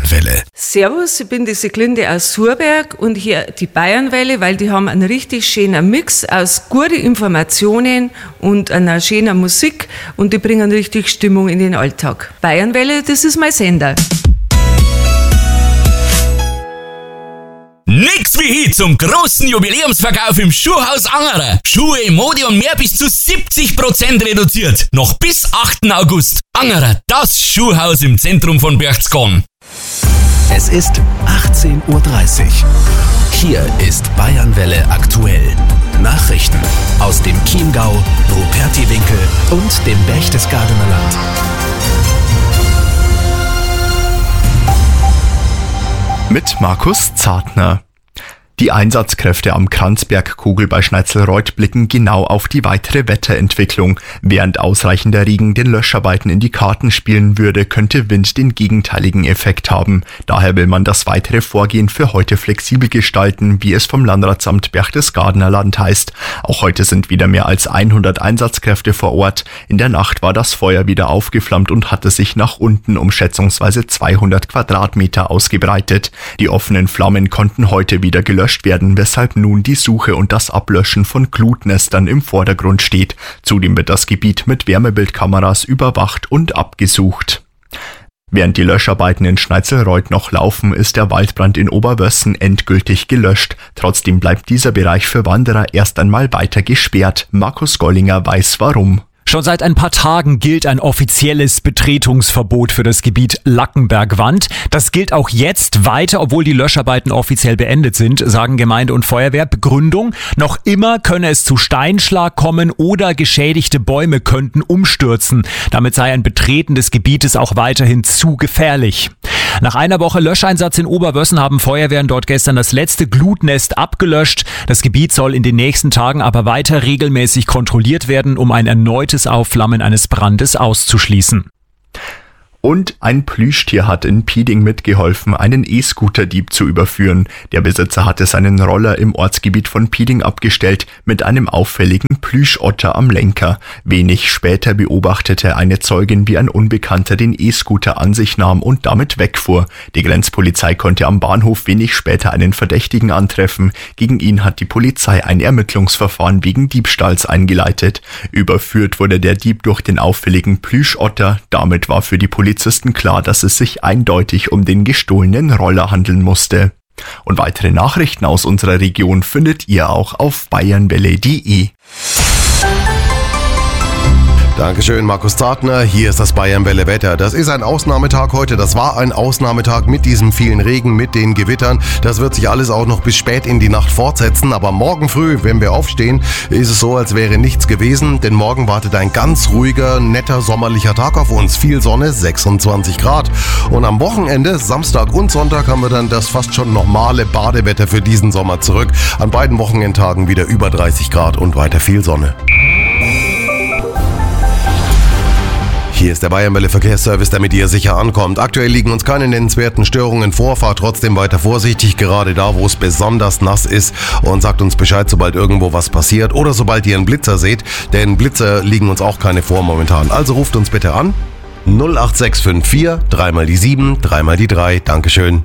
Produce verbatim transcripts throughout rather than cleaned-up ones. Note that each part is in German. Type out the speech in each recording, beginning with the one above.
Bayernwelle. Servus, ich bin die Siglinde aus Surberg und hier die Bayernwelle, weil die haben einen richtig schönen Mix aus guten Informationen und einer schönen Musik und die bringen richtig Stimmung in den Alltag. Bayernwelle, das ist mein Sender. Nix wie hier zum großen Jubiläumsverkauf im Schuhhaus Angerer. Schuhe, Mode und mehr bis zu siebzig Prozent reduziert. Noch bis achten August. Angerer, das Schuhhaus im Zentrum von Berchtesgaden. Es ist achtzehn Uhr dreißig. Hier ist Bayernwelle aktuell. Nachrichten aus dem Chiemgau, Rupertiwinkel und dem Berchtesgadener Land. Mit Markus Zartner. Die Einsatzkräfte am Kranzbergkogel bei Schneizelreuth blicken genau auf die weitere Wetterentwicklung. Während ausreichender Regen den Löscharbeiten in die Karten spielen würde, könnte Wind den gegenteiligen Effekt haben. Daher will man das weitere Vorgehen für heute flexibel gestalten, wie es vom Landratsamt Berchtesgadener Land heißt. Auch heute sind wieder mehr als hundert Einsatzkräfte vor Ort. In der Nacht war das Feuer wieder aufgeflammt und hatte sich nach unten um schätzungsweise zweihundert Quadratmeter ausgebreitet. Die offenen Flammen konnten heute wieder gelöscht werden, weshalb nun die Suche und das Ablöschen von Glutnestern im Vordergrund steht. Zudem wird das Gebiet mit Wärmebildkameras überwacht und abgesucht. Während die Löscharbeiten in Schneizelreuth noch laufen, ist der Waldbrand in Oberwössen endgültig gelöscht. Trotzdem bleibt dieser Bereich für Wanderer erst einmal weiter gesperrt. Markus Gollinger weiß warum. Schon seit ein paar Tagen gilt ein offizielles Betretungsverbot für das Gebiet Lackenbergwand. Das gilt auch jetzt weiter, obwohl die Löscharbeiten offiziell beendet sind, sagen Gemeinde und Feuerwehr. Begründung: Noch immer könne es zu Steinschlag kommen oder geschädigte Bäume könnten umstürzen. Damit sei ein Betreten des Gebietes auch weiterhin zu gefährlich. Nach einer Woche Löscheinsatz in Oberwössen haben Feuerwehren dort gestern das letzte Glutnest abgelöscht. Das Gebiet soll in den nächsten Tagen aber weiter regelmäßig kontrolliert werden, um ein erneutes Aufflammen eines Brandes auszuschließen. Und ein Plüschtier hat in Pieding mitgeholfen, einen E-Scooter-Dieb zu überführen. Der Besitzer hatte seinen Roller im Ortsgebiet von Pieding abgestellt, mit einem auffälligen Plüschotter am Lenker. Wenig später beobachtete eine Zeugin, wie ein Unbekannter den E-Scooter an sich nahm und damit wegfuhr. Die Grenzpolizei konnte am Bahnhof wenig später einen Verdächtigen antreffen. Gegen ihn hat die Polizei ein Ermittlungsverfahren wegen Diebstahls eingeleitet. Überführt wurde der Dieb durch den auffälligen Plüschotter. Damit war für die Polizei Polizisten klar, dass es sich eindeutig um den gestohlenen Roller handeln musste. Und weitere Nachrichten aus unserer Region findet ihr auch auf bayernwelle punkt de. Dankeschön, Markus Zartner. Hier ist das Bayernwelle Wetter. Das ist ein Ausnahmetag heute. Das war ein Ausnahmetag mit diesem vielen Regen, mit den Gewittern. Das wird sich alles auch noch bis spät in die Nacht fortsetzen. Aber morgen früh, wenn wir aufstehen, ist es so, als wäre nichts gewesen. Denn morgen wartet ein ganz ruhiger, netter, sommerlicher Tag auf uns. Viel Sonne, sechsundzwanzig Grad. Und am Wochenende, Samstag und Sonntag, haben wir dann das fast schon normale Badewetter für diesen Sommer zurück. An beiden Wochenendtagen wieder über dreißig Grad und weiter viel Sonne. Hier ist der Bayernwelle Verkehrsservice, damit ihr sicher ankommt. Aktuell liegen uns keine nennenswerten Störungen vor. Fahrt trotzdem weiter vorsichtig, gerade da, wo es besonders nass ist. Und sagt uns Bescheid, sobald irgendwo was passiert oder sobald ihr einen Blitzer seht. Denn Blitzer liegen uns auch keine vor momentan. Also ruft uns bitte an. null acht sechs fünf vier, dreimal die sieben, dreimal die drei. Dankeschön.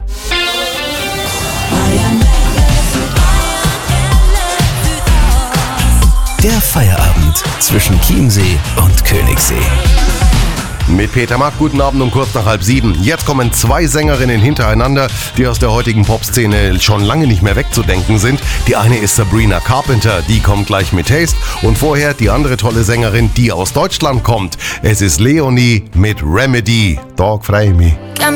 Der Feierabend zwischen Chiemsee und Königssee. Mit Peter Mack, guten Abend um kurz nach halb sieben. Jetzt kommen zwei Sängerinnen hintereinander, die aus der heutigen Popszene schon lange nicht mehr wegzudenken sind. Die eine ist Sabrina Carpenter, die kommt gleich mit Taste. Und vorher die andere tolle Sängerin, die aus Deutschland kommt. Es ist Leonie mit Remedy. Dog frei mich.